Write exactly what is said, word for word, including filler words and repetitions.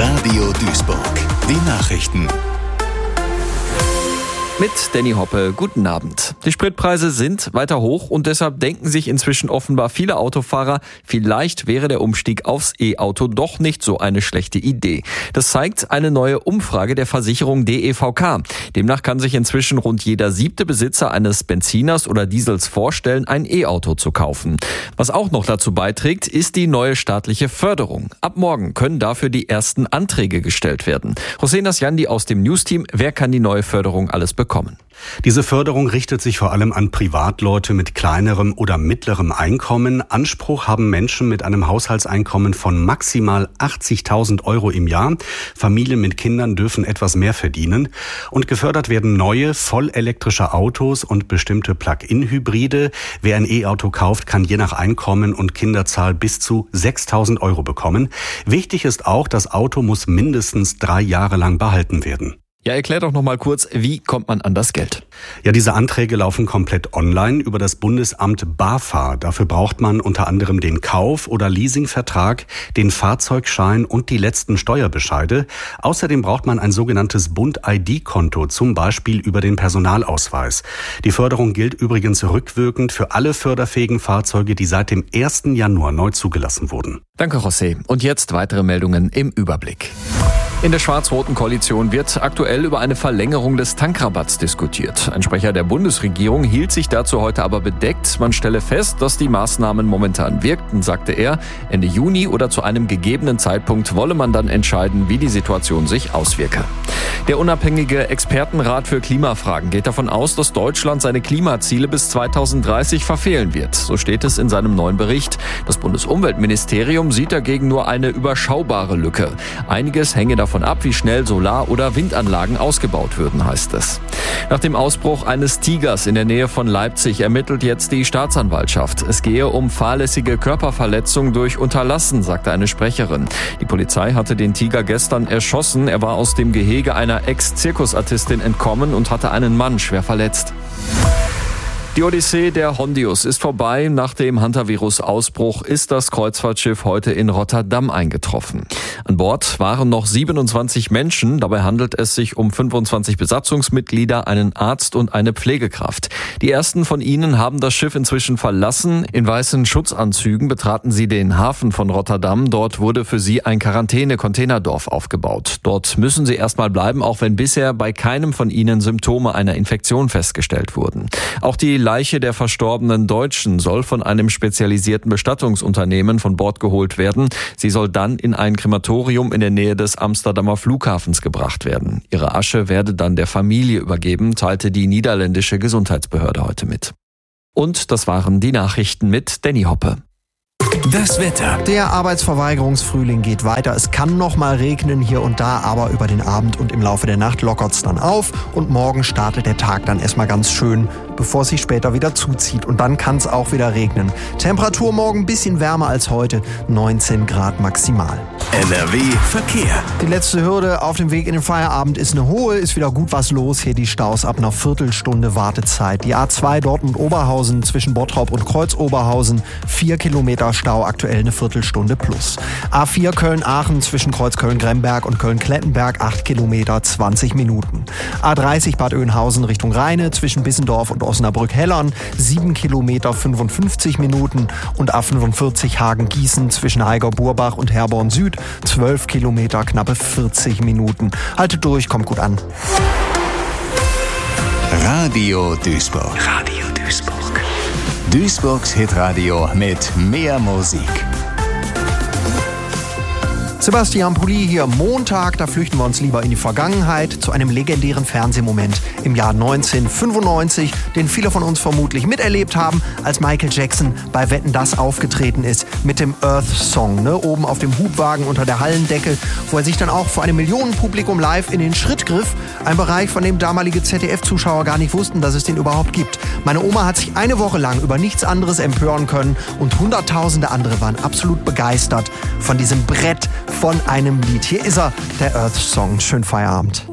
Radio Duisburg. Die Nachrichten. Mit Danny Hoppe, guten Abend. Die Spritpreise sind weiter hoch und deshalb denken sich inzwischen offenbar viele Autofahrer, vielleicht wäre der Umstieg aufs E-Auto doch nicht so eine schlechte Idee. Das zeigt eine neue Umfrage der Versicherung D E V K. Demnach kann sich inzwischen rund jeder siebte Besitzer eines Benziners oder Diesels vorstellen, ein E-Auto zu kaufen. Was auch noch dazu beiträgt, ist die neue staatliche Förderung. Ab morgen können dafür die ersten Anträge gestellt werden. Hossein Asjandi aus dem News-Team, wer kann die neue Förderung alles bekommen? Diese Förderung richtet sich vor allem an Privatleute mit kleinerem oder mittlerem Einkommen. Anspruch haben Menschen mit einem Haushaltseinkommen von maximal achtzigtausend Euro im Jahr. Familien mit Kindern dürfen etwas mehr verdienen. Und gefördert werden neue, vollelektrische Autos und bestimmte Plug-in-Hybride. Wer ein E-Auto kauft, kann je nach Einkommen und Kinderzahl bis zu sechstausend Euro bekommen. Wichtig ist auch, das Auto muss mindestens drei Jahre lang behalten werden. Ja, erklär doch noch mal kurz, wie kommt man an das Geld? Ja, diese Anträge laufen komplett online über das Bundesamt BAFA. Dafür braucht man unter anderem den Kauf- oder Leasingvertrag, den Fahrzeugschein und die letzten Steuerbescheide. Außerdem braucht man ein sogenanntes Bund-I D-Konto, zum Beispiel über den Personalausweis. Die Förderung gilt übrigens rückwirkend für alle förderfähigen Fahrzeuge, die seit dem ersten Januar neu zugelassen wurden. Danke, José. Und jetzt weitere Meldungen im Überblick. In der schwarz-roten Koalition wird aktuell über eine Verlängerung des Tankrabatts diskutiert. Ein Sprecher der Bundesregierung hielt sich dazu heute aber bedeckt. Man stelle fest, dass die Maßnahmen momentan wirkten, sagte er. Ende Juni oder zu einem gegebenen Zeitpunkt wolle man dann entscheiden, wie die Situation sich auswirke. Der unabhängige Expertenrat für Klimafragen geht davon aus, dass Deutschland seine Klimaziele bis zweitausenddreißig verfehlen wird. So steht es in seinem neuen Bericht. Das Bundesumweltministerium sieht dagegen nur eine überschaubare Lücke. Einiges hänge davon ab, wie schnell Solar- oder Windanlagen ausgebaut würden, heißt es. Nach dem Ausbruch eines Tigers in der Nähe von Leipzig ermittelt jetzt die Staatsanwaltschaft. Es gehe um fahrlässige Körperverletzung durch Unterlassen, sagte eine Sprecherin. Die Polizei hatte den Tiger gestern erschossen. Er war aus dem Gehege einer Ex-Zirkusartistin entkommen und hatte einen Mann schwer verletzt. Die Odyssee der Hondius ist vorbei. Nach dem Hantavirus-Ausbruch ist das Kreuzfahrtschiff heute in Rotterdam eingetroffen. An Bord waren noch siebenundzwanzig Menschen. Dabei handelt es sich um fünfundzwanzig Besatzungsmitglieder, einen Arzt und eine Pflegekraft. Die ersten von ihnen haben das Schiff inzwischen verlassen. In weißen Schutzanzügen betraten sie den Hafen von Rotterdam. Dort wurde für sie ein Quarantäne-Containerdorf aufgebaut. Dort müssen sie erstmal bleiben, auch wenn bisher bei keinem von ihnen Symptome einer Infektion festgestellt wurden. Auch die Leiche der verstorbenen Deutschen soll von einem spezialisierten Bestattungsunternehmen von Bord geholt werden. Sie soll dann in ein Krematorium in der Nähe des Amsterdamer Flughafens gebracht werden. Ihre Asche werde dann der Familie übergeben, teilte die niederländische Gesundheitsbehörde heute mit. Und das waren die Nachrichten mit Danny Hoppe. Das Wetter. Der Arbeitsverweigerungsfrühling geht weiter. Es kann noch mal regnen hier und da, aber über den Abend und im Laufe der Nacht lockert's dann auf und morgen startet der Tag dann erstmal ganz schön, bevor es sich später wieder zuzieht. Und dann kann es auch wieder regnen. Temperatur morgen ein bisschen wärmer als heute, neunzehn Grad maximal. N R W Verkehr. Die letzte Hürde auf dem Weg in den Feierabend ist eine hohe, ist wieder gut was los. Hier die Staus ab einer Viertelstunde Wartezeit. Die A zwei Dortmund-Oberhausen zwischen Bottrop und Kreuz-Oberhausen, vier Kilometer Stau, aktuell eine Viertelstunde plus. A vier Köln-Aachen zwischen Kreuz Köln-Gremberg und Köln-Klettenberg, acht Kilometer, zwanzig Minuten. A dreißig Bad Oeynhausen Richtung Rheine zwischen Bissendorf und Osnabrück-Hellern, sieben Kilometer, fünfundfünfzig Minuten. Und A fünfundvierzig Hagen-Gießen zwischen Heiger-Burbach und Herborn Süd, zwölf Kilometer, knappe vierzig Minuten. Haltet durch, kommt gut an. Radio Duisburg. Radio Duisburg. Duisburgs Hitradio mit mehr Musik. Sebastian Pulli hier, Montag, da flüchten wir uns lieber in die Vergangenheit zu einem legendären Fernsehmoment im Jahr neunzehnhundertfünfundneunzig, den viele von uns vermutlich miterlebt haben, als Michael Jackson bei Wetten, dass aufgetreten ist mit dem Earth Song, ne, oben auf dem Hubwagen unter der Hallendecke, wo er sich dann auch vor einem Millionenpublikum live in den Schritt griff, ein Bereich, von dem damalige Z D F-Zuschauer gar nicht wussten, dass es den überhaupt gibt. Meine Oma hat sich eine Woche lang über nichts anderes empören können und hunderttausende andere waren absolut begeistert von diesem Brett von einem Lied. Hier ist er, der Earth Song. Schönen Feierabend.